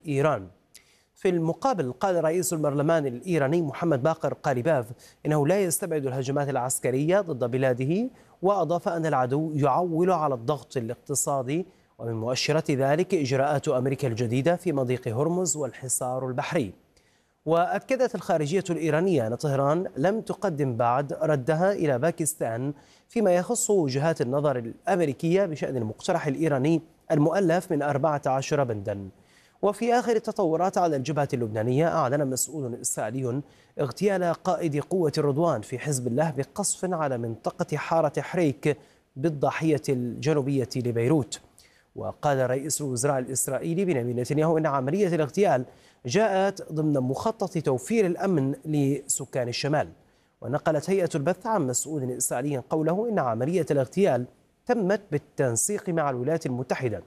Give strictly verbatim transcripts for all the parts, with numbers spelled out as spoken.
إيران. في المقابل قال رئيس البرلمان الإيراني محمد باقر قاليباف إنه لا يستبعد الهجمات العسكرية ضد بلاده، وأضاف أن العدو يعول على الضغط الاقتصادي، ومن مؤشرات ذلك إجراءات أمريكا الجديدة في مضيق هرمز والحصار البحري. وأكدت الخارجية الإيرانية أن طهران لم تقدم بعد ردها إلى باكستان فيما يخص وجهات النظر الأمريكية بشأن المقترح الإيراني المؤلف من أربعة عشر بندا. وفي آخر التطورات على الجبهة اللبنانية، أعلن مسؤول إسرائيلي اغتيال قائد قوة الرضوان في حزب الله بقصف على منطقة حارة حريك بالضاحية الجنوبية لبيروت. وقال رئيس الوزراء الإسرائيلي بنيامين نتنياهو إن عملية الاغتيال جاءت ضمن مخطط توفير الأمن لسكان الشمال. ونقلت هيئة البث عن مسؤول إسرائيلي قوله إن عملية الاغتيال تمت بالتنسيق مع الولايات المتحدة.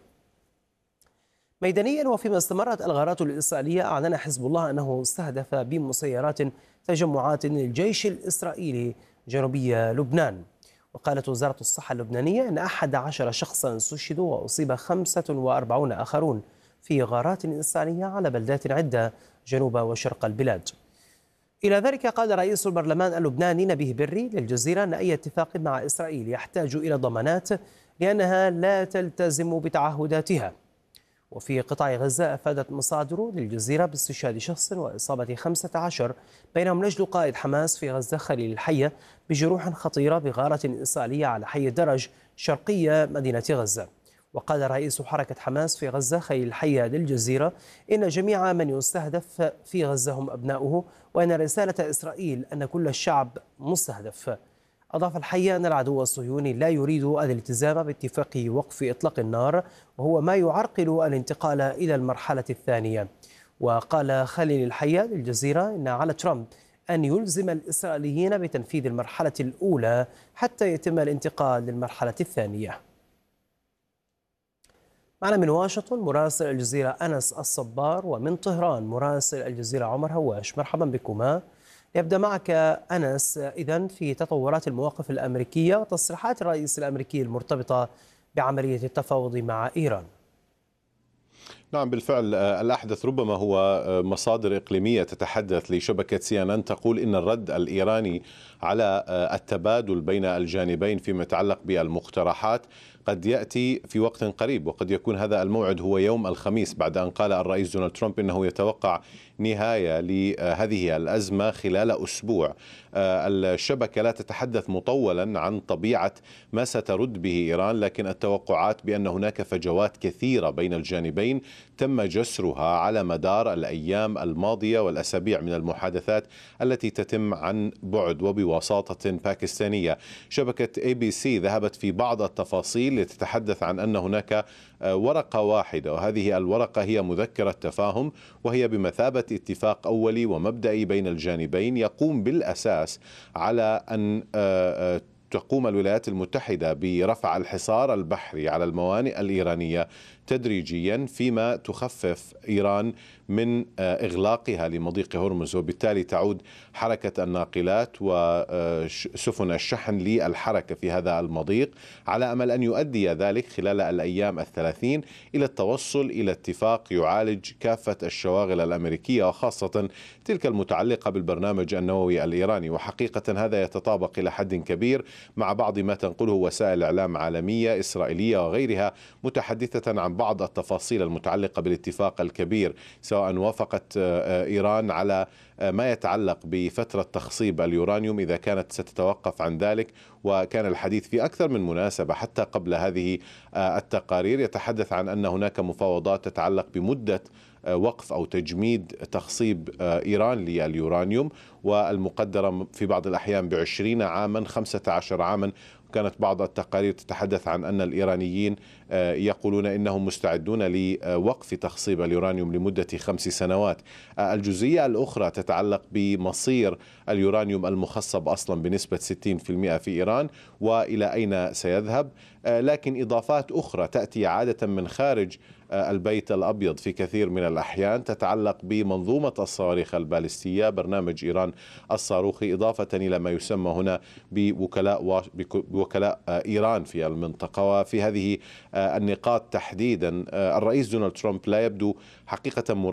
ميدانيا، وفيما استمرت الغارات الإسرائيلية، أعلن حزب الله أنه استهدف بمسيرات تجمعات للجيش الإسرائيلي جنوبي لبنان. وقالت وزارة الصحة اللبنانية أن أحد عشر شخصا استشهدوا وأصيب خمسة وأربعون آخرون في غارات إسرائيلية على بلدات عدة جنوب وشرق البلاد. إلى ذلك قال رئيس البرلمان اللبناني نبيه بري للجزيرة أن أي اتفاق مع إسرائيل يحتاج إلى ضمانات لأنها لا تلتزم بتعهداتها. وفي قطاع غزة، أفادت مصادر للجزيرة باستشهاد شخص وإصابة خمسة عشر، بينهم نجل قائد حماس في غزة خليل الحية بجروح خطيرة بغارة إسرائيلية على حي الدرج شرقية مدينة غزة. وقال رئيس حركة حماس في غزة خليل الحية للجزيرة إن جميع من يستهدف في غزة هم أبناؤه، وأن رسالة إسرائيل أن كل الشعب مستهدف. أضاف الحي أن العدو الصهيوني لا يريد الالتزام باتفاق وقف إطلاق النار، وهو ما يعرقل الانتقال إلى المرحلة الثانية. وقال خليل الحي للجزيرة إن على ترامب أن يلزم الإسرائيليين بتنفيذ المرحلة الأولى حتى يتم الانتقال للمرحلة الثانية. معنا من واشنطن مراسل الجزيرة أنس الصبار، ومن طهران مراسل الجزيرة عمر هواش. مرحبا بكما. يبدأ معك أنس إذن في تطورات المواقف الأمريكية وتصريحات الرئيس الأمريكي المرتبطة بعملية التفاوض مع إيران. نعم بالفعل، الأحدث ربما هو مصادر إقليمية تتحدث لشبكة سي إن إن تقول إن الرد الإيراني على التبادل بين الجانبين فيما يتعلق بالمقترحات قد يأتي في وقت قريب، وقد يكون هذا الموعد هو يوم الخميس، بعد أن قال الرئيس دونالد ترامب إنه يتوقع نهاية لهذه الأزمة خلال أسبوع. الشبكة لا تتحدث مطولا عن طبيعة ما سترد به إيران، لكن التوقعات بأن هناك فجوات كثيرة بين الجانبين تم جسرها على مدار الأيام الماضية والأسابيع من المحادثات التي تتم عن بعد وبوساطة باكستانية. شبكة اي بي سي ذهبت في بعض التفاصيل لتتحدث عن أن هناك ورقة واحدة، وهذه الورقة هي مذكرة تفاهم، وهي بمثابة اتفاق أولي ومبدئي بين الجانبين يقوم بالأساس على أن تقوم الولايات المتحدة برفع الحصار البحري على الموانئ الإيرانية تدريجيا، فيما تخفف إيران من إغلاقها لمضيق هرمز، وبالتالي تعود حركة الناقلات وسفن الشحن للحركة في هذا المضيق، على أمل أن يؤدي ذلك خلال الأيام الثلاثين إلى التوصل إلى اتفاق يعالج كافة الشواغل الأمريكية، وخاصة تلك المتعلقة بالبرنامج النووي الإيراني. وحقيقة هذا يتطابق إلى حد كبير مع بعض ما تنقله وسائل إعلام عالمية إسرائيلية وغيرها، متحدثة عن بعض التفاصيل المتعلقة بالاتفاق الكبير، سواء وافقت إيران على ما يتعلق بفترة تخصيب اليورانيوم إذا كانت ستتوقف عن ذلك. وكان الحديث في أكثر من مناسبة حتى قبل هذه التقارير يتحدث عن أن هناك مفاوضات تتعلق بمدة وقف أو تجميد تخصيب إيران لليورانيوم، والمقدرة في بعض الأحيان بعشرين عاما، خمسة عشر عاما. كانت بعض التقارير تتحدث عن أن الإيرانيين يقولون إنهم مستعدون لوقف تخصيب اليورانيوم لمدة خمس سنوات. الجزئية الأخرى تتعلق بمصير اليورانيوم المخصب أصلا بنسبة ستين بالمئة في إيران وإلى أين سيذهب، لكن إضافات أخرى تأتي عادة من خارج البيت الأبيض في كثير من الأحيان تتعلق بمنظومة الصواريخ البالستية، برنامج إيران الصاروخي، إضافة إلى ما يسمى هنا بوكلاء بوكلاء إيران في المنطقة. وفي هذه النقاط تحديدا الرئيس دونالد ترامب لا يبدو حقيقة